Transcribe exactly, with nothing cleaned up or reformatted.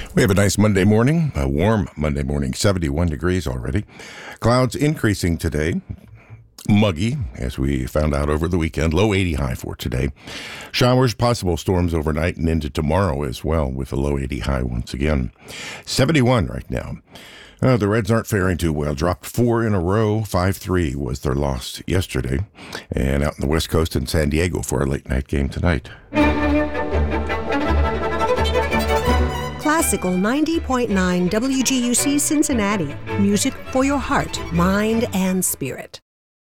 We have a nice Monday morning, a warm Monday morning, seventy-one degrees already. Clouds increasing today. Muggy, as we found out over the weekend. Low eighty high for today. Showers, possible storms overnight and into tomorrow as well, with a low eighty high once again. seventy-one right now. Uh, the Reds aren't faring too well. Dropped four in a row. five three was their loss yesterday. And out on the West Coast in San Diego for a late night game tonight. Classical ninety point nine W G U C Cincinnati. Music for your heart, mind, and spirit.